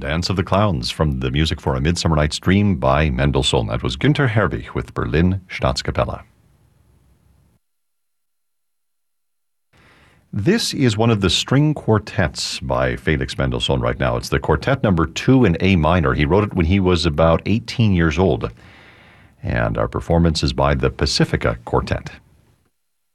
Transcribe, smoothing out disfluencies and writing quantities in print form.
Dance of the Clowns from the music for A Midsummer Night's Dream by Mendelssohn. That was Günter Herwig with Berlin Staatskapelle. This is one of the string quartets by Felix Mendelssohn right now. It's the quartet number 2 in A minor. He wrote it when he was about 18 years old. And our performance is by the Pacifica Quartet.